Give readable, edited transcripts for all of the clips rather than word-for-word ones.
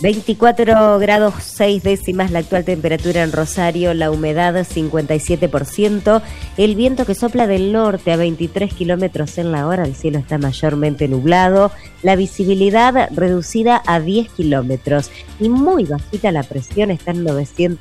24 grados 6 décimas la actual temperatura en Rosario, la humedad 57%, el viento que sopla del norte a 23 kilómetros en la hora, el cielo está mayormente nublado, la visibilidad reducida a 10 kilómetros y muy bajita la presión, está en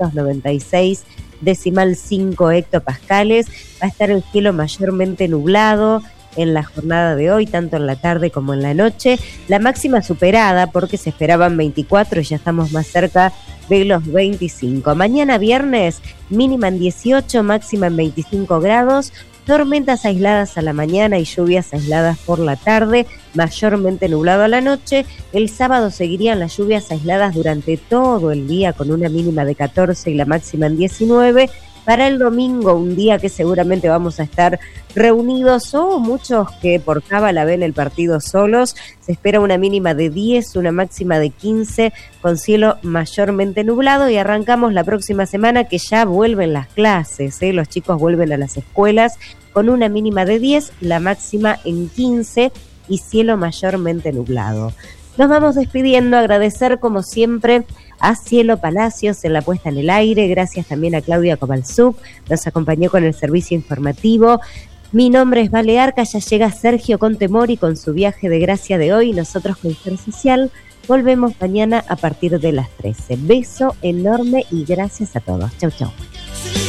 996,5 hectopascales, va a estar el cielo mayormente nublado en la jornada de hoy, tanto en la tarde como en la noche. La máxima superada porque se esperaban 24 y ya estamos más cerca de los 25. Mañana viernes, mínima en 18, máxima en 25 grados. Tormentas aisladas a la mañana y lluvias aisladas por la tarde, mayormente nublado a la noche. El sábado seguirían las lluvias aisladas durante todo el día con una mínima de 14 y la máxima en 19. Para el domingo, un día que seguramente vamos a estar reunidos o muchos que por cábala ven el partido solos, se espera una mínima de 10, una máxima de 15, con cielo mayormente nublado y arrancamos la próxima semana que ya vuelven las clases, los chicos vuelven a las escuelas con una mínima de 10, la máxima en 15 y cielo mayormente nublado. Nos vamos despidiendo, agradecer como siempre a Cielo Palacios en la puesta en el aire, gracias también a Claudia Kovalchuk, nos acompañó con el servicio informativo. Mi nombre es Vale Arca, ya llega Sergio Contemori con su viaje de gracia de hoy, nosotros con Ser Social volvemos mañana a partir de las 13. Beso enorme y gracias a todos. Chau, chau.